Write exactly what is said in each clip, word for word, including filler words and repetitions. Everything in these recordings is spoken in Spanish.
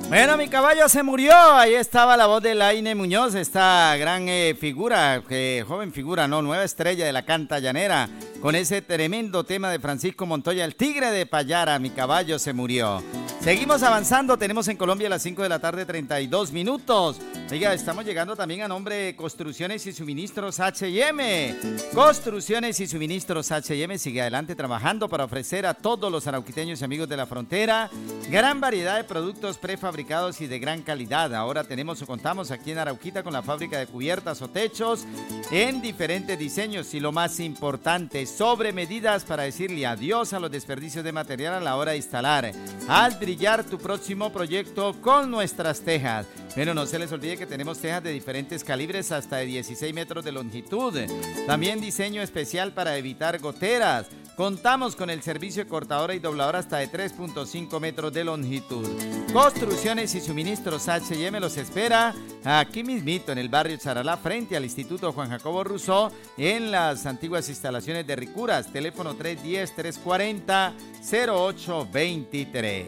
Bueno, mi caballo se murió. Ahí estaba la voz de Laine Muñoz, esta gran eh, figura, eh, joven figura, no, nueva estrella de la canta llanera, con ese tremendo tema de Francisco Montoya, el tigre de Payara, mi caballo se murió. Seguimos avanzando, tenemos en Colombia a las cinco de la tarde, treinta y dos minutos. Oiga, estamos llegando también a nombre de Construcciones y Suministros H y M. Construcciones y Suministros H y M sigue adelante trabajando para ofrecer a todos los arauquiteños y amigos de la frontera gran variedad de productos prefabricados y de gran calidad. Ahora tenemos o contamos aquí en Arauquita con la fábrica de cubiertas o techos en diferentes diseños y lo más importante, sobre medidas para decirle adiós a los desperdicios de material a la hora de instalar. Haz brillar tu próximo proyecto con nuestras tejas. Pero no se les olvide que tenemos tejas de diferentes calibres hasta de dieciséis metros de longitud. También diseño especial para evitar goteras. Contamos con el servicio de cortadora y dobladora hasta de tres punto cinco metros de longitud. Construcciones y Suministros H y M los espera aquí mismito en el barrio Charalá, frente al Instituto Juan Jacobo Rousseau, en las antiguas instalaciones de Ricuras. Teléfono tres uno cero, tres cuatro cero, cero ocho dos tres.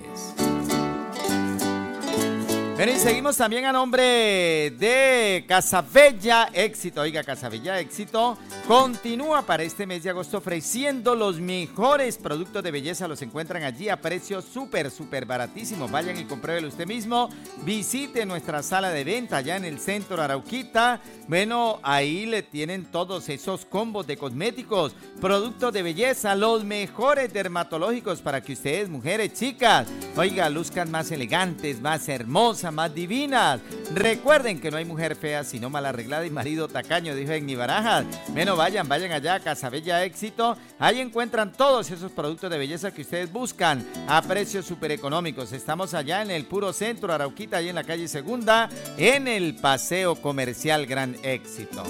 Bueno, y seguimos también a nombre de Casabella Éxito. Oiga, Casabella Éxito continúa para este mes de agosto ofreciendo los mejores productos de belleza. Los encuentran allí a precios súper, súper baratísimos. Vayan y compruébelo usted mismo. Visite nuestra sala de venta allá en el centro Arauquita. Bueno, ahí le tienen todos esos combos de cosméticos, productos de belleza, los mejores dermatológicos para que ustedes, mujeres, chicas, oiga, luzcan más elegantes, más hermosas, más divinas. Recuerden que no hay mujer fea sino mal arreglada y marido tacaño, dijo Egni Barajas. Bueno, vayan, vayan allá a Casabella Éxito. Ahí encuentran todos esos productos de belleza que ustedes buscan a precios súper económicos. Estamos allá en el puro centro Arauquita, ahí en la calle Segunda, en el Paseo Comercial Gran Éxito.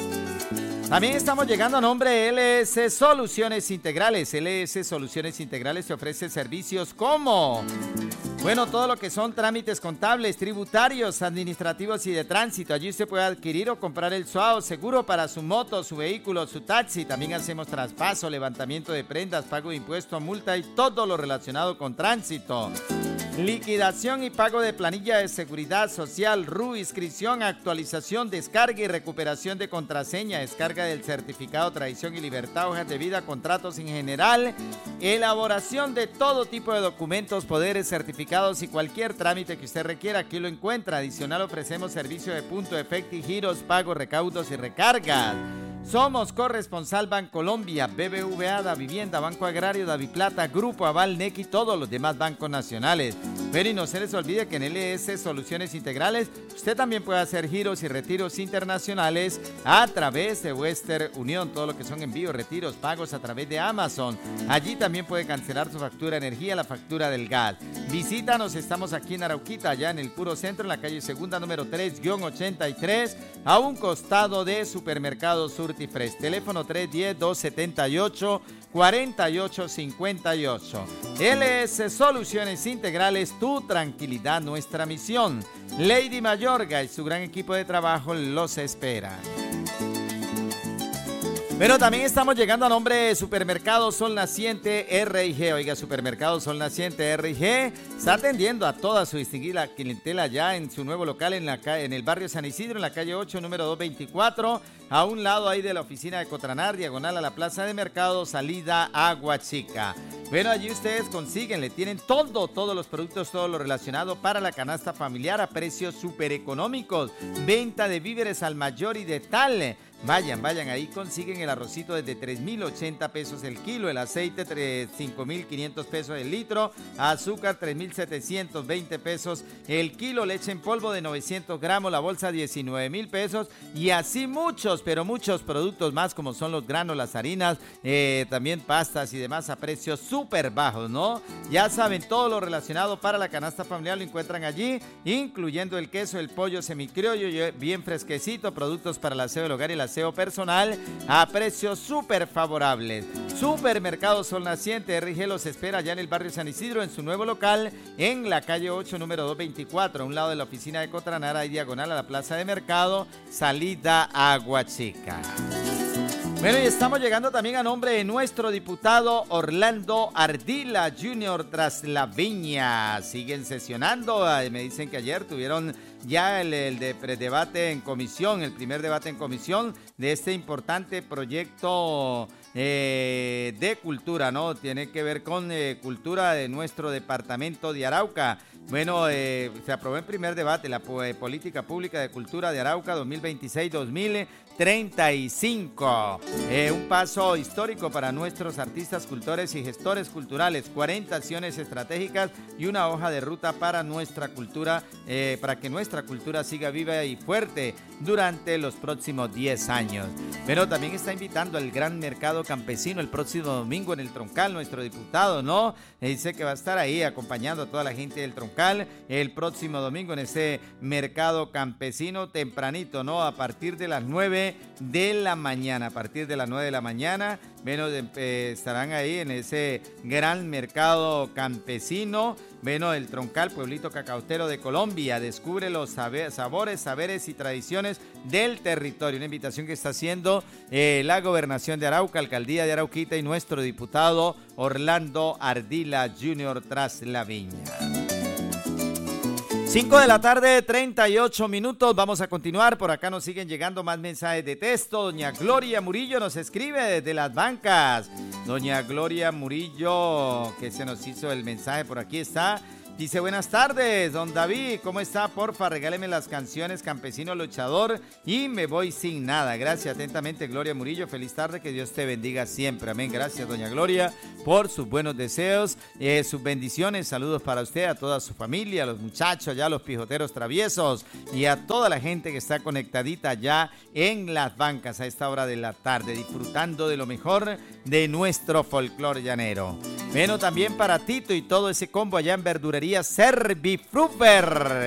También estamos llegando a nombre de L S Soluciones Integrales. L S Soluciones Integrales te ofrece servicios como, bueno, todo lo que son trámites contables, tributarios, administrativos y de tránsito. Allí usted puede adquirir o comprar el S U A O seguro para su moto, su vehículo, su taxi. También hacemos traspaso, levantamiento de prendas, pago de impuesto, multa y todo lo relacionado con tránsito. Liquidación y pago de planilla de seguridad social, R U, inscripción, actualización, descarga y recuperación de contraseña, descarga del certificado, tradición y libertad, hojas de vida, contratos en general, elaboración de todo tipo de documentos, poderes, certificados y cualquier trámite que usted requiera, aquí lo encuentra. Adicional ofrecemos servicio de punto, efecto y giros, pagos, recaudos y recargas. Somos corresponsal Bancolombia, B B V A, Da Vivienda, Banco Agrario, Daviplata, Grupo Aval, N E C y todos los demás bancos nacionales. Pero y no se les olvide que en L S Soluciones Integrales usted también puede hacer giros y retiros internacionales a través de Western Unión, todo lo que son envíos, retiros, pagos a través de Amazon. Allí también puede cancelar su factura de energía, la factura del gas. Visítanos, estamos aquí en Arauquita, allá en el puro centro, en la calle Segunda número tres ochenta y tres, a un costado de Supermercado Surtifresh. Teléfono tres uno cero, dos siete ocho, cuatro ocho cinco ocho. L S Soluciones Integrales, tu tranquilidad, nuestra misión. Lady Mayorga y su gran equipo de trabajo los espera. Pero también estamos llegando a nombre de Supermercado Sol Naciente R y G. Oiga, Supermercado Sol Naciente R y G está atendiendo a toda su distinguida clientela ya en su nuevo local en, la, en el barrio San Isidro, en la calle ocho, número doscientos veinticuatro, a un lado ahí de la oficina de Cotranar, diagonal a la plaza de mercado, salida Agua Chica. Bueno, allí ustedes consiguen, le tienen todo, todos los productos, todo lo relacionado para la canasta familiar a precios súper económicos. Venta de víveres al mayor y de tal. Vayan, vayan, ahí consiguen el arrocito desde tres mil ochenta pesos el kilo, el aceite cinco mil quinientos pesos el litro, azúcar tres mil setecientos veinte pesos el kilo, leche en polvo de novecientos gramos, la bolsa diecinueve mil pesos y así muchos, pero muchos productos más como son los granos, las harinas, eh, también pastas y demás a precios súper bajos, ¿no? Ya saben, todo lo relacionado para la canasta familiar lo encuentran allí, incluyendo el queso, el pollo semicriollo, bien fresquecito, productos para el aseo del hogar y la aseo personal a precios súper favorables. Supermercado Sol Naciente R G los espera allá en el barrio San Isidro en su nuevo local en la calle ocho, número doscientos veinticuatro, a un lado de la oficina de Cotranar, ahí diagonal a la plaza de mercado, salida Agua Chica. Bueno, y estamos llegando también a nombre de nuestro diputado Orlando Ardila junior Traslaviña. Siguen sesionando, me dicen que ayer tuvieron ya el, el de predebate en comisión, el primer debate en comisión de este importante proyecto eh, de cultura, ¿no? Tiene que ver con eh, cultura de nuestro departamento de Arauca. Bueno, eh, se aprobó en primer debate la eh, política pública de cultura de Arauca dos mil veintiséis dos mil treinta y cinco. Eh, un paso histórico para nuestros artistas, cultores y gestores culturales. cuarenta acciones estratégicas y una hoja de ruta para nuestra cultura, eh, para que nuestra cultura siga viva y fuerte durante los próximos diez años. Pero también está invitando al gran mercado campesino el próximo domingo en el Troncal, nuestro diputado, ¿no? Eh, dice que va a estar ahí acompañando a toda la gente del Troncal el próximo domingo en ese mercado campesino tempranito, ¿no? A partir de las nueve de la mañana, a partir de las nueve de la mañana, bueno, eh, estarán ahí en ese gran mercado campesino. Bueno, el Troncal, pueblito cacautero de Colombia, descubre los sabe- sabores, saberes y tradiciones del territorio. Una invitación que está haciendo eh, la Gobernación de Arauca, Alcaldía de Arauquita y nuestro diputado Orlando Ardila junior Traslaviña. cinco de la tarde, treinta y ocho minutos. Vamos a continuar. Por acá nos siguen llegando más mensajes de texto. Doña Gloria Murillo nos escribe desde las bancas. Doña Gloria Murillo, que se nos hizo el mensaje, por aquí está. Dice, buenas tardes, don David, ¿cómo está? Porfa, regáleme las canciones Campesino Luchador y Me Voy Sin Nada. Gracias, atentamente, Gloria Murillo. Feliz tarde, que Dios te bendiga siempre. Amén. Gracias, doña Gloria, por sus buenos deseos, eh, sus bendiciones. Saludos para usted, a toda su familia, a los muchachos, ya los pijoteros traviesos y a toda la gente que está conectadita ya en las bancas a esta hora de la tarde, disfrutando de lo mejor de nuestro folclore llanero. Bueno, también para Tito y todo ese combo allá en verdurería Servifrufer.